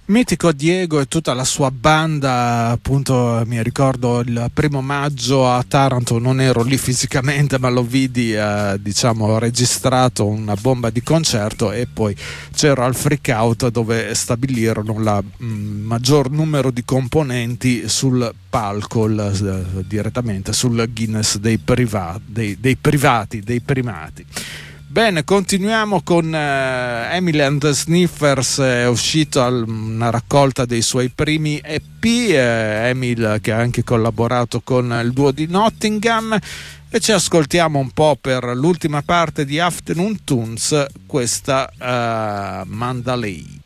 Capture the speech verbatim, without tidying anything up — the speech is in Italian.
Mitico Diego e tutta la sua banda, appunto mi ricordo il primo maggio a Taranto, non ero lì fisicamente ma lo vidi eh, diciamo registrato, una bomba di concerto, e poi c'ero al Freak Out dove stabilirono il maggior numero di componenti sul palco, il, eh, direttamente sul Guinness dei, priva- dei, dei privati, dei primati. Bene, continuiamo con uh, Emily and the Sniffers. È uscito al, una raccolta dei suoi primi E P, eh, Emil che ha anche collaborato con il duo di Nottingham, e ci ascoltiamo un po' per l'ultima parte di Afternoon Tunes questa uh, Mandalay.